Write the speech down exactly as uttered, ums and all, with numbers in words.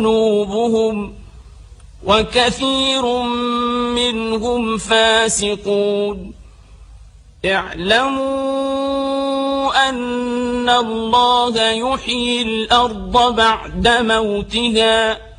ذنوبهم وكثير منهم فاسقون. اعلموا أن الله يحيي الأرض بعد موتها